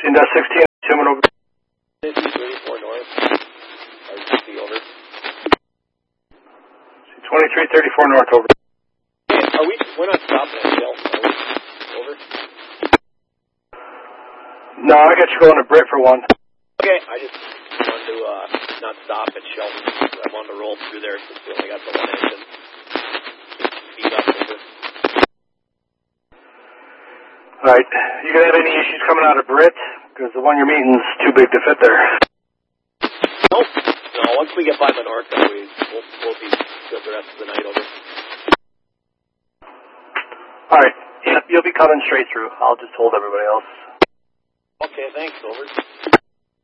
Index 16, Timon over. 34 north. RGC over. 2334 north over. Hey, we're not stopping at Shelton, are we? Over. No, I got you going to Britt for one. Okay, I just wanted to not stop at Shelton. I wanted to roll through there since we only got the one engine. Speed up over. Alright, you gonna have any issues coming out of Britt? Because the one you're meeting's too big to fit there. Nope. No, once we get by the north, we'll be good the rest of the night over. Alright, yep, you'll be coming straight through. I'll just hold everybody else. Okay, thanks, over.